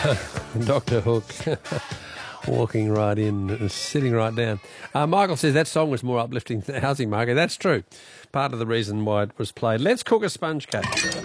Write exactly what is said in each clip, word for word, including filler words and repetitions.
Doctor Hook walking right in, sitting right down. Uh, Michael says that song was more uplifting than the housing market. That's true. Part of the reason why it was played. Let's cook a sponge cake.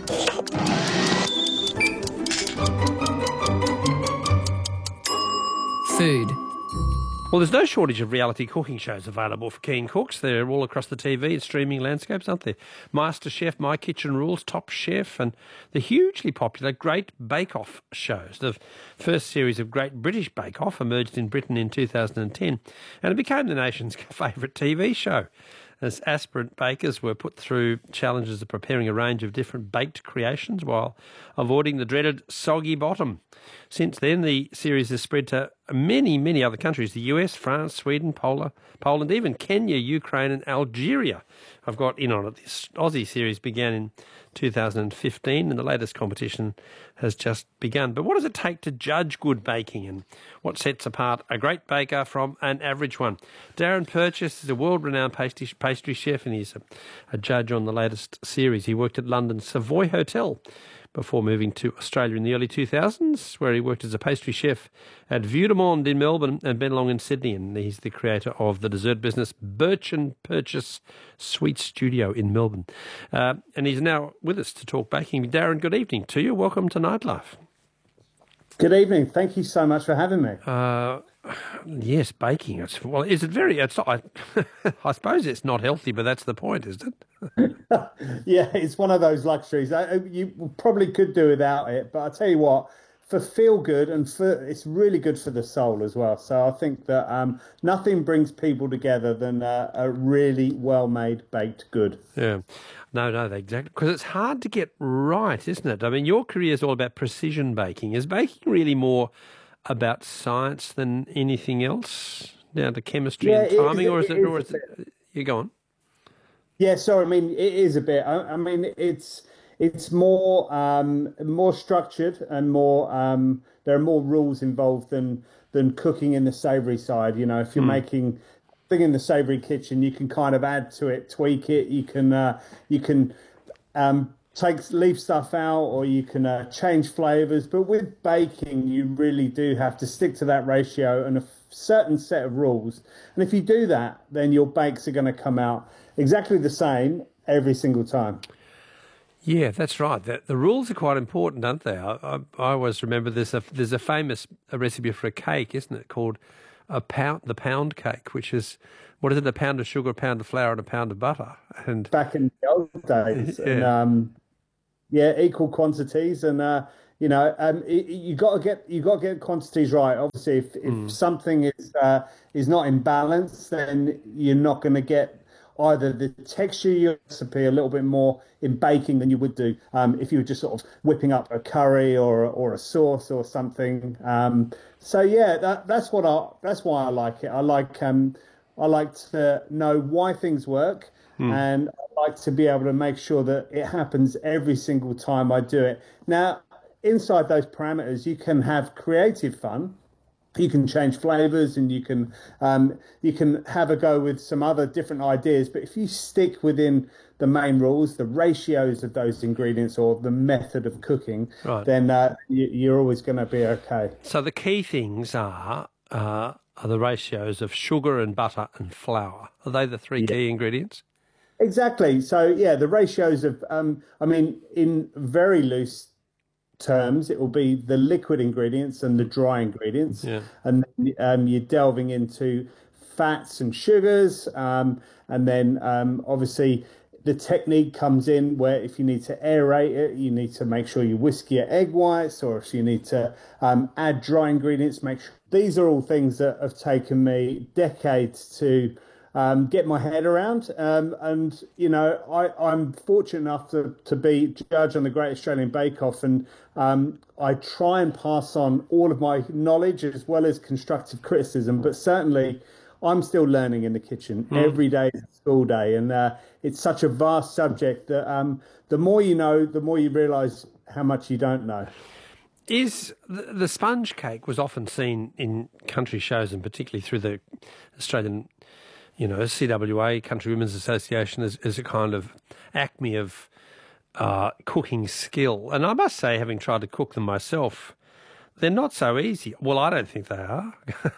Food. Well, there's no shortage of reality cooking shows available for keen cooks. They're all across the T V and streaming landscapes, aren't they? MasterChef, My Kitchen Rules, Top Chef, and the hugely popular Great Bake Off shows. The first series of Great British Bake Off emerged in Britain in two thousand ten, and it became the nation's favourite T V show, as aspirant bakers were put through challenges of preparing a range of different baked creations while avoiding the dreaded soggy bottom. Since then, the series has spread to many, many other countries: the U S, France, Sweden, Poland, Poland, even Kenya, Ukraine and Algeria. I've got in on it. This Aussie series began in two thousand fifteen and the latest competition has just begun. But what does it take to judge good baking, and what sets apart a great baker from an average one? Darren Purchase is a world-renowned pastry, pastry chef, and he's a, a judge on the latest series. He worked at London's Savoy Hotel before moving to Australia in the early two thousands, where he worked as a pastry chef at Vue de Monde in Melbourne and Bennelong in Sydney. And he's the creator of the dessert business Birch and Purchase Sweet Studio in Melbourne. Uh, and he's now with us to talk baking. Darren, good evening to you. Welcome to Nightlife. Good evening. Thank you so much for having me. Uh, yes, baking. It's, well, is it very... It's not, I, I suppose it's not healthy, but that's the point, isn't it? Yeah, it's one of those luxuries. I, you probably could do without it, but I tell you what, for feel good and for it's really good for the soul as well. So I think that um, nothing brings people together than a, a really well-made baked good. Yeah, no, no, exactly. Because it's hard to get right, isn't it? I mean, your career is all about precision baking. Is baking really more about science than anything else, down to chemistry yeah, and timing, is, or is it? it Or is it? You go on. Yeah, so I mean, it is a bit. I, I mean, it's it's more um, more structured and more. Um, there are more rules involved than than cooking in the savoury side. You know, if you're mm. making thing in the savoury kitchen, you can kind of add to it, tweak it. You can uh, you can um, take leave stuff out, or you can uh, change flavours. But with baking, you really do have to stick to that ratio and a certain set of rules. And if you do that, then your bakes are going to come out exactly the same every single time. Yeah, that's right. The, the rules are quite important, aren't they? I, I, I always remember there's a there's a famous a recipe for a cake, isn't it, called a pound the pound cake, which is what is it? A pound of sugar, a pound of flour, and a pound of butter. And back in the old days, yeah, and, um, yeah, equal quantities, and uh, you know, um, it, you got to get you got to get quantities right. Obviously, if, if mm. something is uh, is not in balance, then you're not going to get either the texture of your recipe a little bit more in baking than you would do um, if you were just sort of whipping up a curry or or a sauce or something. Um, so yeah, that, that's what I that's why I like it. I like um, I like to know why things work, hmm. and I like to be able to make sure that it happens every single time I do it. Now, inside those parameters, you can have creative fun. You can change flavors, and you can um, you can have a go with some other different ideas. But if you stick within the main rules, the ratios of those ingredients, or the method of cooking, right. then uh, you, you're always going to be okay. So the key things are uh, are the ratios of sugar and butter and flour. Are they the three yeah. key ingredients? Exactly. So yeah, the ratios of um, I mean, in very loose terms, it will be the liquid ingredients and the dry ingredients, yeah. and then, um, you're delving into fats and sugars, um, and then um, obviously the technique comes in where if you need to aerate it, you need to make sure you whisk your egg whites, or if you need to um, add dry ingredients, make sure. These are all things that have taken me decades to Um, get my head around, um, and you know I, I'm fortunate enough to, to be judge on the Great Australian Bake Off, and um, I try and pass on all of my knowledge as well as constructive criticism. But certainly, I'm still learning in the kitchen. Mm. Every day is a school day, and uh, it's such a vast subject that um, the more you know, the more you realise how much you don't know. Is the, the sponge cake was often seen in country shows, and particularly through the Australian, you know, C W A, Country Women's Association, is, is a kind of acme of uh, cooking skill. And I must say, having tried to cook them myself, they're not so easy. Well, I don't think they are,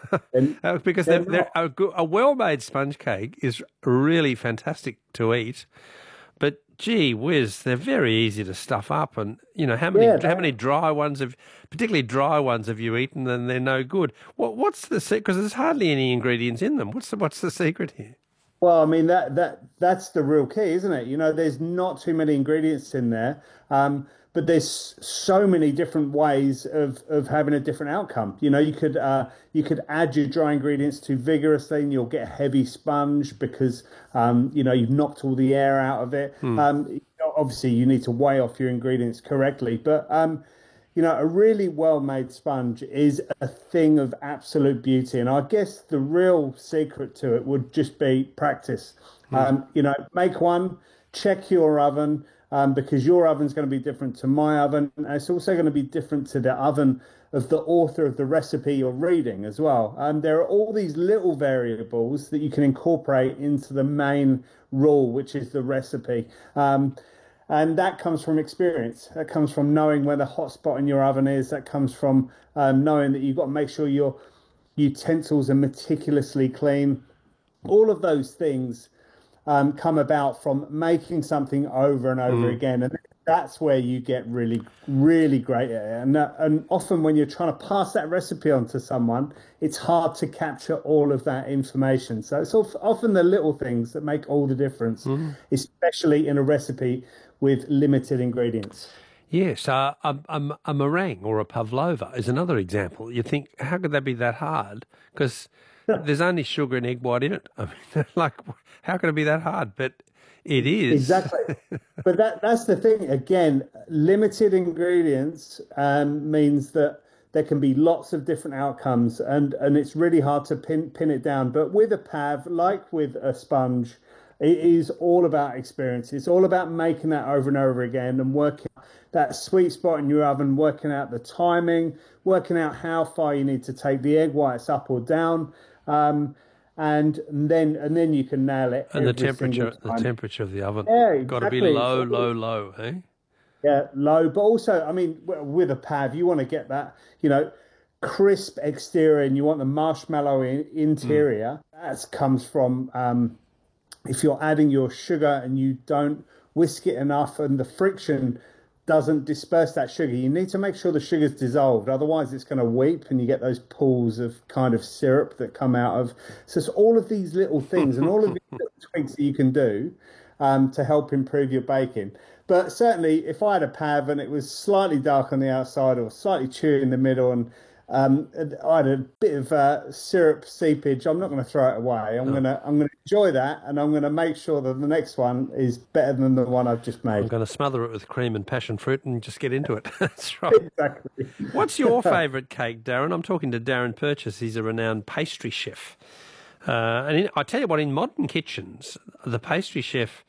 And because they're they're, they're, a, go- a well-made sponge cake is really fantastic to eat. But gee whiz, they're very easy to stuff up. And you know how many Yeah, how they- many dry ones have, particularly dry ones, have you eaten? And they're no good. What what's the secret? Because there's hardly any ingredients in them. What's the what's the secret here? Well, I mean that that that's the real key, isn't it? You know, there's not too many ingredients in there, um, but there's so many different ways of of having a different outcome. You know, you could uh, you could add your dry ingredients too vigorously, and you'll get a heavy sponge because um, you know you've knocked all the air out of it. Um, obviously, you need to weigh off your ingredients correctly, but um, you know, a really well-made sponge is a thing of absolute beauty. And I guess the real secret to it would just be practice. Um, you know, make one, check your oven, um, because your oven's going to be different to my oven. And it's also going to be different to the oven of the author of the recipe you're reading as well. Um, there are all these little variables that you can incorporate into the main rule, which is the recipe. Um, And that comes from experience. That comes from knowing where the hot spot in your oven is. That comes from um, knowing that you've got to make sure your utensils are meticulously clean. All of those things um, come about from making something over and over again. And that's where you get really, really great at it. And, uh, and often when you're trying to pass that recipe on to someone, it's hard to capture all of that information. So it's often the little things that make all the difference, especially in a recipe with limited ingredients. Yes, uh, a, a, a meringue or a pavlova is another example. You think, how could that be that hard? Because there's only sugar and egg white in it. I mean, like, how can it be that hard? But it is. Exactly. But that that's the thing. Again, limited ingredients um, means that there can be lots of different outcomes, and, and it's really hard to pin pin it down. But with a pav, like with a sponge, it is all about experience. It's all about making that over and over again and working out that sweet spot in your oven, working out the timing, working out how far you need to take the egg whites up or down, um, and then and then you can nail it. And the every temperature, single the time. temperature of the oven, Yeah, got to be exactly. low, low, low, eh? Yeah, low, but also, I mean, w- with a pav, you want to get that, you know, crisp exterior, and you want the marshmallow in, interior. That comes from um, if you're adding your sugar and you don't whisk it enough, and the friction doesn't disperse that sugar. You need to make sure the sugar's dissolved, otherwise it's going to weep, and you get those pools of kind of syrup that come out of. So it's all of these little things and all of these little tweaks that you can do um, to help improve your baking. But certainly, if I had a pav and it was slightly dark on the outside or slightly chewy in the middle, and um, I had a bit of uh, syrup seepage, I'm not going to throw it away. I'm No. going to I'm going to enjoy that, and I'm going to make sure that the next one is better than the one I've just made. I'm going to smother it with cream and passion fruit and just get into it. That's right. Exactly. What's your favourite cake, Darren? I'm talking to Darren Purchase. He's a renowned pastry chef. Uh, and in, I tell you what, in modern kitchens, the pastry chef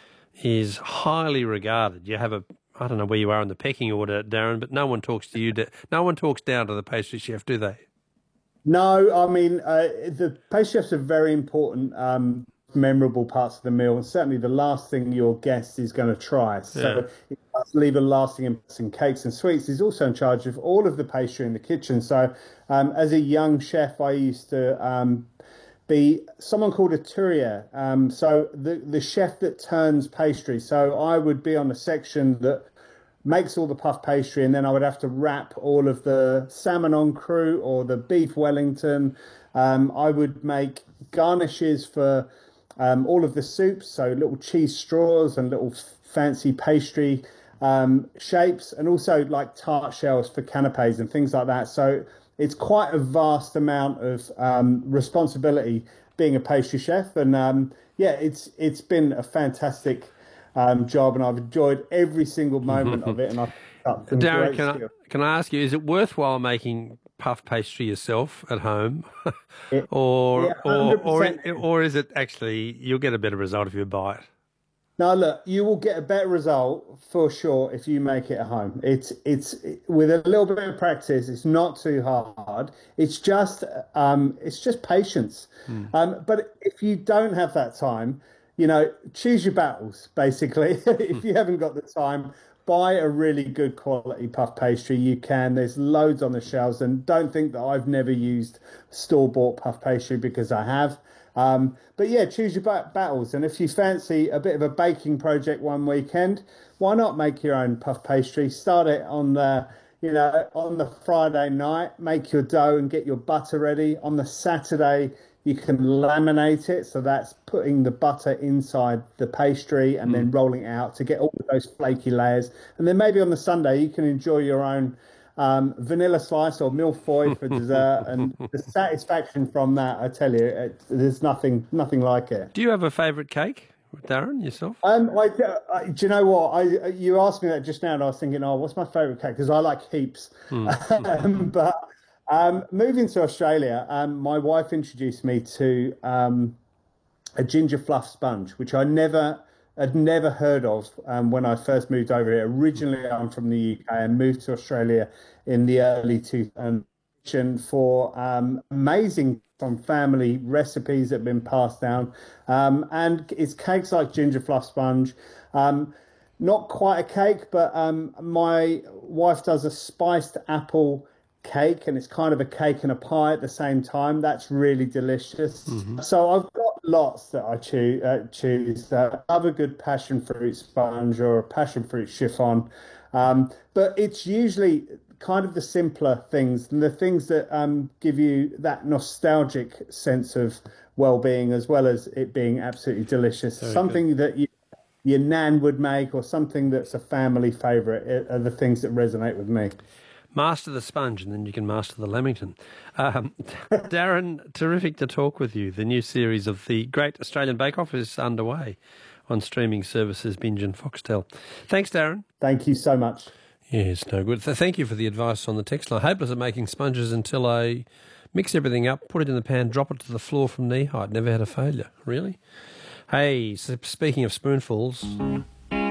is highly regarded. You have a, I don't know where you are in the pecking order, Darren, but no one talks to you. No one talks down to the pastry chef, do they? No, I mean, uh, the pastry chefs are very important, um, memorable parts of the meal, and certainly the last thing your guest is going to try. So Yeah. it does leave a lasting impact in cakes and sweets. He's also in charge of all of the pastry in the kitchen. So um, as a young chef, I used to um, be someone called a tourier. Um, so the, the chef that turns pastry. So I would be on the section that makes all the puff pastry, and then I would have to wrap all of the salmon en croûte or the beef Wellington. Um, I would make garnishes for um, all of the soups, so little cheese straws and little fancy pastry um, shapes, and also like tart shells for canapes and things like that. So it's quite a vast amount of um, responsibility being a pastry chef, and um, yeah, it's it's been a fantastic um, job, and I've enjoyed every single moment of it. And I've got some Darren, great can I, skills. can I ask you, is it worthwhile making puff pastry yourself at home, It- or yeah, or, or one hundred percent. or is it actually you'll get a better result if you buy it? Now, look, you will get a better result for sure if you make it at home. It's it's with a little bit of practice. It's not too hard. It's just um, it's just patience. Um, but if you don't have that time, you know, choose your battles. Basically, if you haven't got the time, buy a really good quality puff pastry, you can. There's loads on the shelves, and don't think that I've never used store-bought puff pastry, because I have. Um, but yeah, choose your battles. And if you fancy a bit of a baking project one weekend, why not make your own puff pastry? Start it on the, you know, on the Friday night, make your dough and get your butter ready. On the Saturday, you can laminate it. So that's putting the butter inside the pastry and mm. then rolling it out to get all of those flaky layers. And then maybe on the Sunday, you can enjoy your own um, vanilla slice or millefeuille for dessert. And the satisfaction from that, I tell you, it, there's nothing nothing like it. Do you have a favourite cake, Darren, yourself? Um, I, I, do you know what? I you asked me that just now, and I was thinking, oh, what's my favourite cake? Because I like heaps. Mm. um, but um, moving to Australia, um, my wife introduced me to um, a ginger fluff sponge, which I never had never heard of um, when I first moved over here. Originally, I'm from the U K and moved to Australia in the early two thousands for um, amazing from family recipes that have been passed down. Um, and it's cakes like ginger fluff sponge. Um, not quite a cake, but um, my wife does a spiced apple cake, and it's kind of a cake and a pie at the same time. That's really delicious. Mm-hmm. So I've got lots that I choose. Uh, choose. Uh, I love a good passion fruit sponge or a passion fruit chiffon. Um, but it's usually kind of the simpler things, and the things that um, give you that nostalgic sense of well-being, as well as it being absolutely delicious. Very something good. that you, your nan would make, or something that's a family favourite, are the things that resonate with me. Master the sponge, and then you can master the Lamington. Um, Darren, terrific to talk with you. The new series of the Great Australian Bake Off is underway on streaming services Binge and Foxtel. Thanks, Darren. Thank you so much. Yes, no good. Thank you for the advice on the text line. Hopeless at making sponges until I mix everything up, put it in the pan, drop it to the floor from knee height. Never had a failure. Really? Hey, so speaking of spoonfuls...